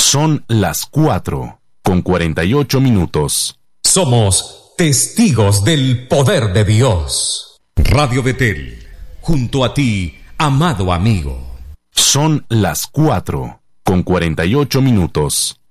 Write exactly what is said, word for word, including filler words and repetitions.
Son las cuatro con cuarenta y ocho minutos. Somos testigos del poder de Dios. Radio Betel, junto a ti, amado amigo. Son las cuatro con cuarenta y ocho minutos.